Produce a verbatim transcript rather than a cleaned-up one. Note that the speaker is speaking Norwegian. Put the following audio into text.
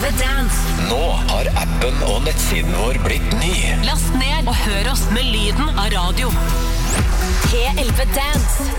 elleve Dance. Nå har appen og nettsiden vår blitt ny. Last ned og hør oss med lyden av radio. P elleve Dance.